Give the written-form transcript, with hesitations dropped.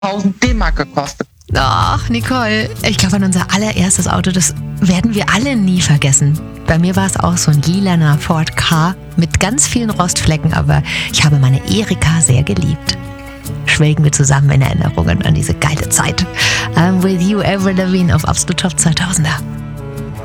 1000 D-Mark gekostet. Ach, Nicole, ich glaube, an unser allererstes Auto, das werden wir alle nie vergessen. Bei mir war es auch so ein lilaner Ford Ka mit ganz vielen Rostflecken, aber ich habe meine Erika sehr geliebt. Schwelgen wir zusammen in Erinnerungen an diese geile Zeit. I'm with you, Avril Lavigne auf Absolut Top 2000er.